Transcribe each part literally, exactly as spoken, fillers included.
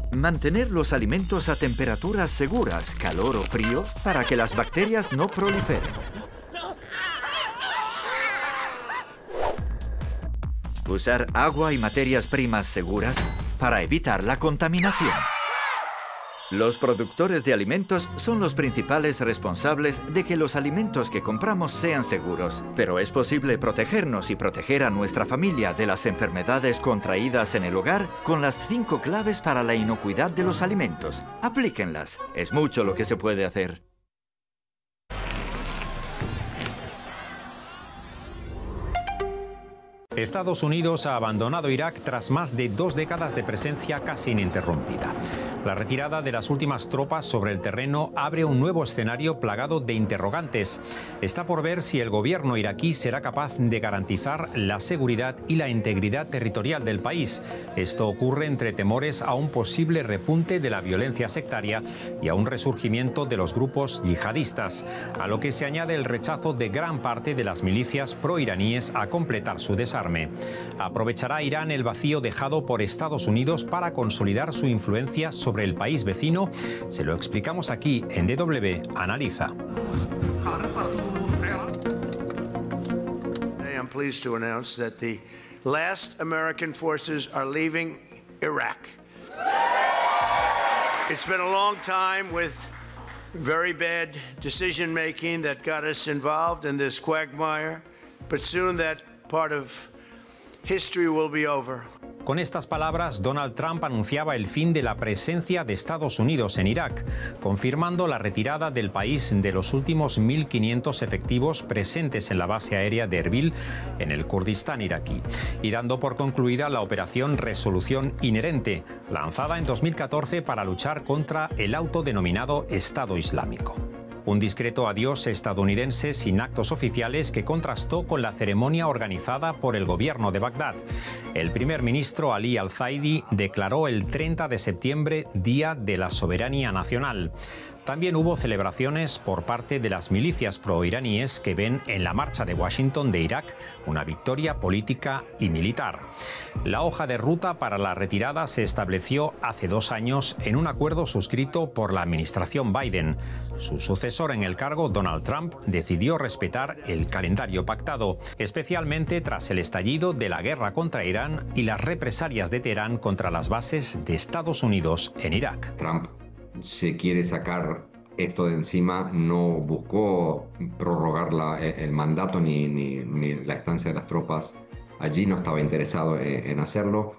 Mantener los alimentos a temperaturas seguras, calor o frío, para que las bacterias no proliferen. Usar agua y materias primas seguras para evitar la contaminación. Los productores de alimentos son los principales responsables de que los alimentos que compramos sean seguros, pero es posible protegernos y proteger a nuestra familia de las enfermedades contraídas en el hogar con las cinco claves para la inocuidad de los alimentos. Aplíquenlas. Es mucho lo que se puede hacer. Estados Unidos ha abandonado Irak tras más de dos décadas de presencia casi ininterrumpida. La retirada de las últimas tropas sobre el terreno abre un nuevo escenario plagado de interrogantes. Está por ver si el gobierno iraquí será capaz de garantizar la seguridad y la integridad territorial del país. Esto ocurre entre temores a un posible repunte de la violencia sectaria y a un resurgimiento de los grupos yihadistas, a lo que se añade el rechazo de gran parte de las milicias proiraníes a completar su desarme. ¿Aprovechará Irán el vacío dejado por Estados Unidos para consolidar su influencia sobre el país vecino? Se lo explicamos aquí en D W Analiza. I am pleased to announce that the last American forces are leaving Iraq. It's been a long time with very bad decision making that got us involved in this quagmire, but soon that part of history will be over. Con estas palabras, Donald Trump anunciaba el fin de la presencia de Estados Unidos en Irak, confirmando la retirada del país de los últimos mil quinientos efectivos presentes en la base aérea de Erbil, en el Kurdistán iraquí, y dando por concluida la operación Resolución Inherente, lanzada en dos mil catorce para luchar contra el autodenominado Estado Islámico. Un discreto adiós estadounidense sin actos oficiales que contrastó con la ceremonia organizada por el gobierno de Bagdad. El primer ministro Ali al-Zaidi declaró el treinta de septiembre Día de la Soberanía Nacional. También hubo celebraciones por parte de las milicias proiraníes que ven en la marcha de Washington de Irak una victoria política y militar. La hoja de ruta para la retirada se estableció hace dos años en un acuerdo suscrito por la administración Biden. Su sucesor en el cargo, Donald Trump, decidió respetar el calendario pactado, especialmente tras el estallido de la guerra contra Irán y las represalias de Teherán contra las bases de Estados Unidos en Irak. Trump se quiere sacar esto de encima, no buscó prorrogar la, el mandato ni, ni, ni la estancia de las tropas allí, no estaba interesado en, en hacerlo.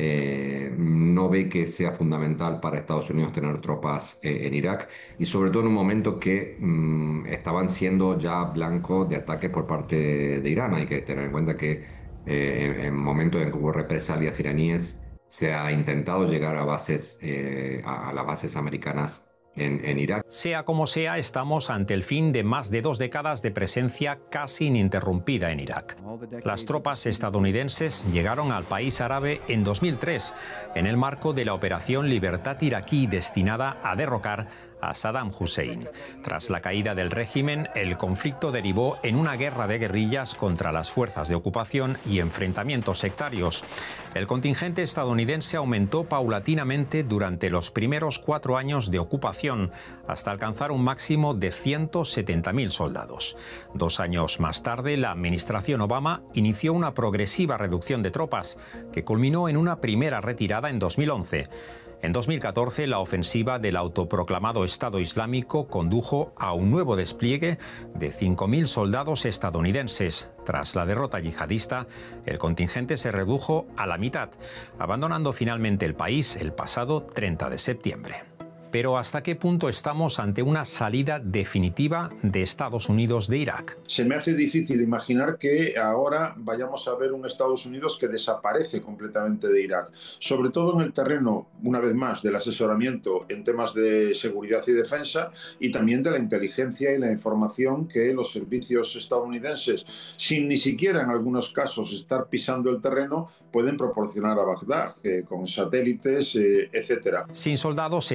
Eh, no ve que sea fundamental para Estados Unidos tener tropas eh, en Irak, y sobre todo en un momento que mm, estaban siendo ya blanco de ataques por parte de, de Irán. Hay que tener en cuenta que eh, en, en momentos en que hubo represalias iraníes se ha intentado llegar a bases, eh, a, a las bases americanas en, en Irak. Sea como sea, estamos ante el fin de más de dos décadas de presencia casi ininterrumpida en Irak. Las tropas estadounidenses llegaron al país árabe en dos mil tres, en el marco de la Operación Libertad Iraquí, destinada a derrocar a Saddam Hussein. Tras la caída del régimen, el conflicto derivó en una guerra de guerrillas contra las fuerzas de ocupación y enfrentamientos sectarios. El contingente estadounidense aumentó paulatinamente durante los primeros cuatro años de ocupación, hasta alcanzar un máximo de ciento setenta mil soldados. Dos años más tarde, la administración Obama inició una progresiva reducción de tropas, que culminó en una primera retirada en dos mil once. En dos mil catorce, la ofensiva del autoproclamado Estado Islámico condujo a un nuevo despliegue de cinco mil soldados estadounidenses. Tras la derrota yihadista, el contingente se redujo a la mitad, abandonando finalmente el país el pasado treinta de septiembre. Pero ¿hasta qué punto estamos ante una salida definitiva de Estados Unidos de Irak? Se me hace difícil imaginar que ahora vayamos a ver un Estados Unidos que desaparece completamente de Irak, sobre todo en el terreno, una vez más, del asesoramiento en temas de seguridad y defensa, y también de la inteligencia y la información que los servicios estadounidenses, sin ni siquiera en algunos casos estar pisando el terreno, pueden proporcionar a Bagdad, eh, con satélites, eh, etcétera. Sin soldados estadounidenses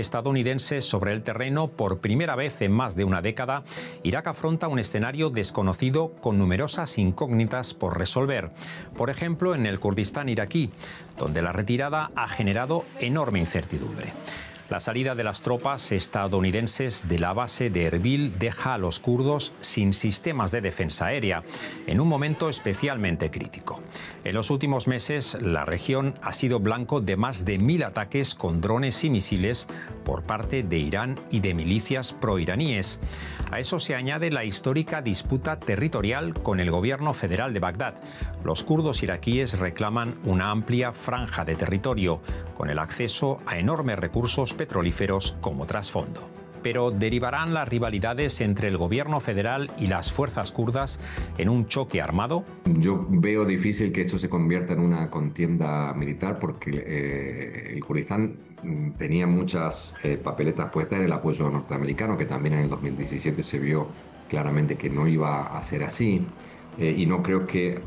estadounidenses sobre el terreno por primera vez en más de una década, Irak afronta un escenario desconocido con numerosas incógnitas por resolver. Por ejemplo, en el Kurdistán iraquí, donde la retirada ha generado enorme incertidumbre. La salida de las tropas estadounidenses de la base de Erbil deja a los kurdos sin sistemas de defensa aérea, en un momento especialmente crítico. En los últimos meses, la región ha sido blanco de más de mil ataques con drones y misiles por parte de Irán y de milicias proiraníes. A eso se añade la histórica disputa territorial con el gobierno federal de Bagdad. Los kurdos iraquíes reclaman una amplia franja de territorio, con el acceso a enormes recursos petrolíferos como trasfondo. Pero ¿derivarán las rivalidades entre el gobierno federal y las fuerzas kurdas en un choque armado? Yo veo difícil que esto se convierta en una contienda militar porque eh, el Kurdistán tenía muchas eh, papeletas puestas en el apoyo norteamericano, que también en el dos mil diecisiete se vio claramente que no iba a ser así, eh, y no creo que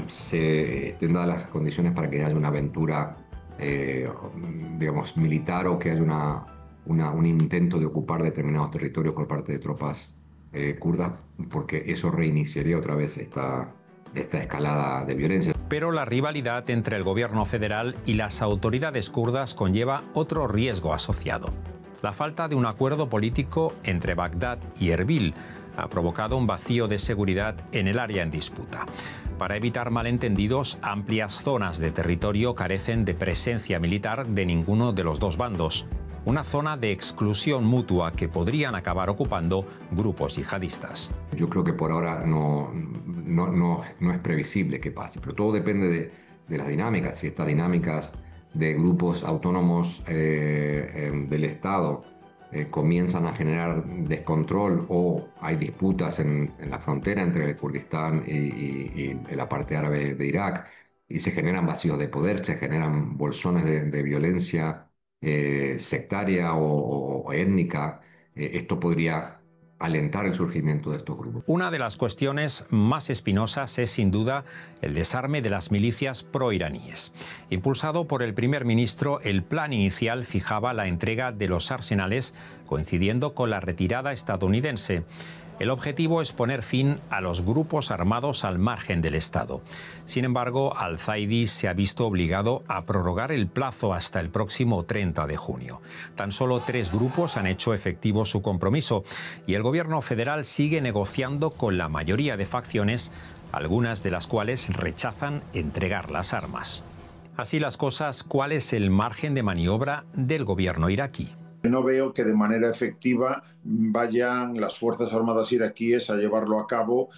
se estén dadas las condiciones para que haya una aventura eh, digamos, militar o que haya una Una, un intento de ocupar determinados territorios por parte de tropas eh, kurdas, porque eso reiniciaría otra vez esta, esta escalada de violencia. Pero la rivalidad entre el gobierno federal y las autoridades kurdas conlleva otro riesgo asociado. La falta de un acuerdo político entre Bagdad y Erbil ha provocado un vacío de seguridad en el área en disputa. Para evitar malentendidos, amplias zonas de territorio carecen de presencia militar de ninguno de los dos bandos. Una zona de exclusión mutua que podrían acabar ocupando grupos yihadistas. Yo creo que por ahora no, no, no, no es previsible que pase, pero todo depende de, de las dinámicas. Si estas dinámicas de grupos autónomos eh, eh, del Estado eh, comienzan a generar descontrol o hay disputas en, en la frontera entre el Kurdistán y, y, y la parte árabe de Irak, y se generan vacíos de poder, se generan bolsones de, de violencia Eh, sectaria o, o étnica, eh, esto podría alentar el surgimiento de estos grupos. Una de las cuestiones más espinosas es sin duda el desarme de las milicias proiraníes. Impulsado por el primer ministro, el plan inicial fijaba la entrega de los arsenales coincidiendo con la retirada estadounidense. El objetivo es poner fin a los grupos armados al margen del Estado. Sin embargo, Al-Zaidi se ha visto obligado a prorrogar el plazo hasta el próximo treinta de junio. Tan solo tres grupos han hecho efectivo su compromiso y el gobierno federal sigue negociando con la mayoría de facciones, algunas de las cuales rechazan entregar las armas. Así las cosas, ¿cuál es el margen de maniobra del gobierno iraquí? No veo que de manera efectiva vayan las Fuerzas Armadas iraquíes a llevarlo a cabo,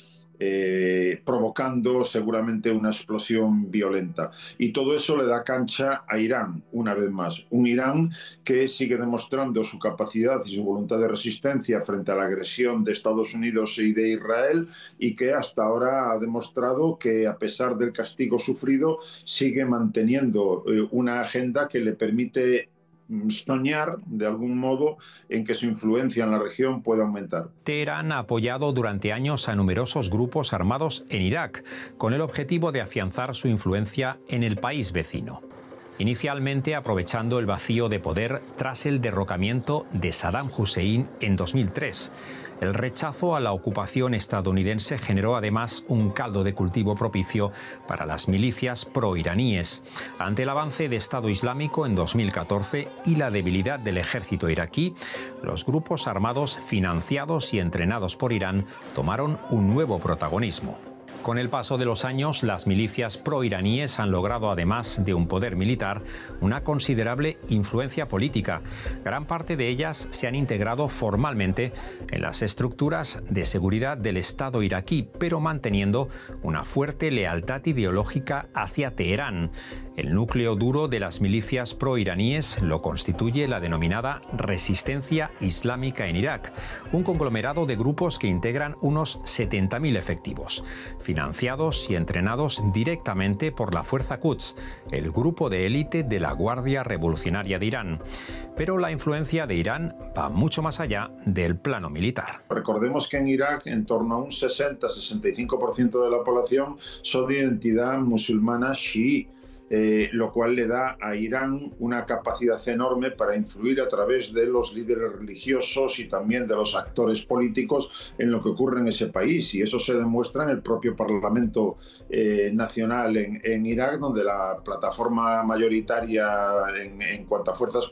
eh, provocando seguramente una explosión violenta. Y todo eso le da cancha a Irán, una vez más. Un Irán que sigue demostrando su capacidad y su voluntad de resistencia frente a la agresión de Estados Unidos y de Israel, y que hasta ahora ha demostrado que, a pesar del castigo sufrido, sigue manteniendo eh, una agenda que le permite soñar, de algún modo, en que su influencia en la región pueda aumentar. Teherán ha apoyado durante años a numerosos grupos armados en Irak, con el objetivo de afianzar su influencia en el país vecino. Inicialmente aprovechando el vacío de poder tras el derrocamiento de Saddam Hussein en dos mil tres. El rechazo a la ocupación estadounidense generó además un caldo de cultivo propicio para las milicias proiraníes. Ante el avance de Estado Islámico en dos mil catorce y la debilidad del ejército iraquí, los grupos armados financiados y entrenados por Irán tomaron un nuevo protagonismo. Con el paso de los años, las milicias proiraníes han logrado, además de un poder militar, una considerable influencia política. Gran parte de ellas se han integrado formalmente en las estructuras de seguridad del Estado iraquí, pero manteniendo una fuerte lealtad ideológica hacia Teherán. El núcleo duro de las milicias proiraníes lo constituye la denominada Resistencia Islámica en Irak, un conglomerado de grupos que integran unos setenta mil efectivos, financiados y entrenados directamente por la Fuerza Quds, el grupo de élite de la Guardia Revolucionaria de Irán. Pero la influencia de Irán va mucho más allá del plano militar. Recordemos que en Irak en torno a un sesenta a sesenta y cinco por ciento de la población son de identidad musulmana chií. eh, lo cual le da a Irán una capacidad enorme para influir a través de los líderes religiosos y también de los actores políticos en lo que ocurre en ese país, y eso se demuestra en el propio Parlamento eh, Nacional en, en Irak, donde la plataforma mayoritaria en, en cuanto a fuerzas